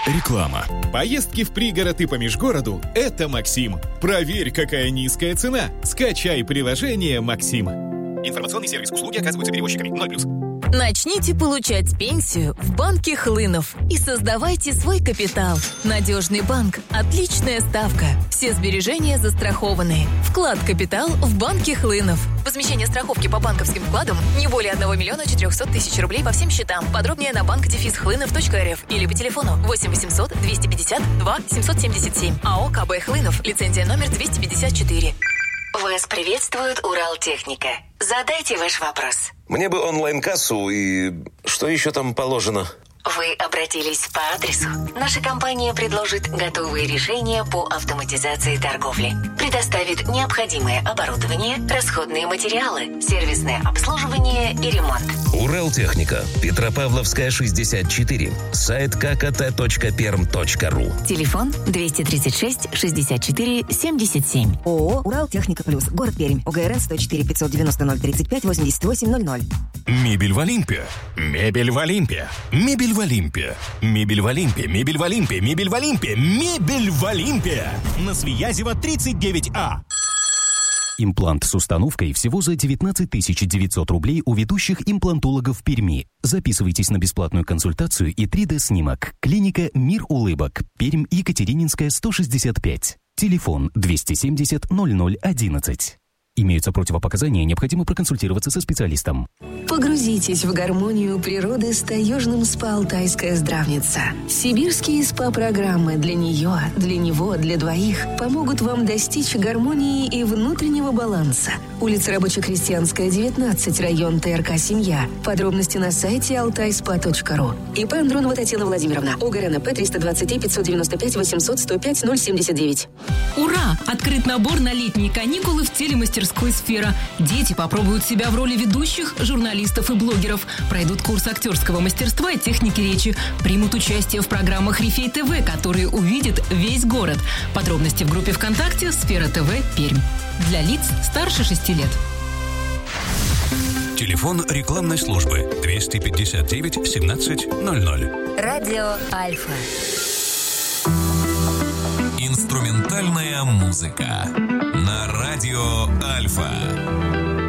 Реклама. Поездки в пригород и по межгороду – это Максим. Проверь, какая низкая цена. Скачай приложение «Максим». Информационный сервис. Услуги оказываются перевозчиками. 0+. Начните получать пенсию в банке Хлынов и создавайте свой капитал. Надежный банк, отличная ставка. Все сбережения застрахованы. Вклад капитал в банке Хлынов. Возмещение страховки по банковским вкладам не более 1 400 000 рублей по всем счетам. Подробнее на bank-хлынов.рф или по телефону 8 800 250 2 777. АО КБ Хлынов. Лицензия номер 254. Вас приветствует Уралтехника. Задайте ваш вопрос. Мне бы онлайн-кассу и... Что еще там положено? Вы обратились по адресу. Наша компания предложит готовые решения по автоматизации торговли. Предоставит необходимое оборудование, расходные материалы, сервисное обслуживание и ремонт. Уралтехника. Петропавловская, 64. Сайт kkt.perm.ru. Телефон 236 64 77. ООО «Уралтехника Плюс». Город Пермь. ОГРН 104 590 035 88 00. Мебель в Олимпе. Мебель в Олимпе. Мебель в Олимпе. Мебель в Олимпе. Мебель в Олимпе. Мебель в Олимпе. Мебель в Олимпе. На Свиязева 39А. Имплант с установкой всего за 19 900 рублей у ведущих имплантологов в Перми. Записывайтесь на бесплатную консультацию и 3D-снимок. Клиника «Мир улыбок». Пермь, Екатерининская, 165. Телефон 270 0011. Имеются противопоказания, необходимо проконсультироваться со специалистом. Погрузитесь в гармонию природы с таежным СПА «Алтайская здравница». Сибирские СПА-программы для нее, для него, для двоих помогут вам достичь гармонии и внутреннего баланса. Улица Рабоче-Крестьянская, 19, район ТРК «Семья». Подробности на сайте altaiSpa.ru. ИП Андронова Татьяна Владимировна. ОГРНП 320 595 800 105 079. Ура! Открыт набор на летние каникулы в телемастерской «Сфера». Дети попробуют себя в роли ведущих, журналистов и блогеров, пройдут курс актерского мастерства и техники речи, примут участие в программах Рифей ТВ, которые увидит весь город. Подробности в группе ВКонтакте «Сфера ТВ Пермь». Для лиц старше 6 лет. Телефон рекламной службы 259 17 00. Радио Альфа. Инструментальная музыка на радио Альфа.